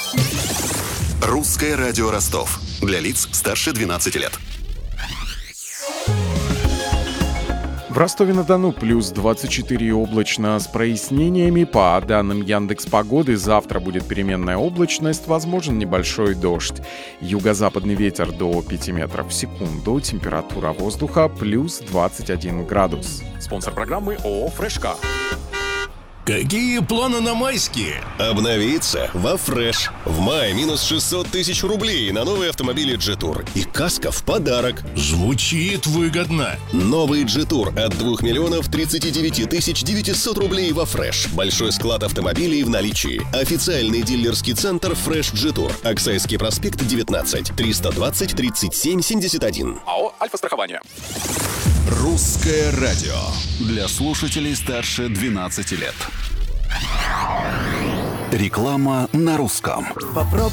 Русское радио Ростов. Для лиц старше 12 лет. В Ростове-на-Дону плюс 24 облачно с прояснениями. По данным Яндекс.Погоды, завтра будет переменная облачность, возможен небольшой дождь. Юго-западный ветер до 5 метров в секунду. Температура воздуха плюс 21 градус. Спонсор программы ООО «Фрешка». Какие планы на майские? Обновиться во Фреш. В мае минус 600 тысяч рублей на новые автомобили G-Tour. И каска в подарок. Звучит выгодно. Новый G-Tour от 2 миллионов 39 тысяч 900 рублей во Фреш. Большой склад автомобилей в наличии. Официальный дилерский центр Фреш G-Tour. Аксайский проспект 19. 320 37 71. АО «Альфа-страхование». Русское радио. Для слушателей старше 12 лет. Реклама на русском.